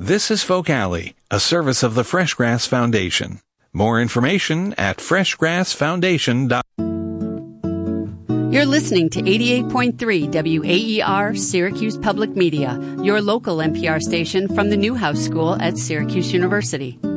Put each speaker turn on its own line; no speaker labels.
This is Folk Alley, a service of the Freshgrass Foundation. More information at freshgrassfoundation.com.
You're listening to 88.3 WAER Syracuse Public Media, your local NPR station from the Newhouse School at Syracuse University.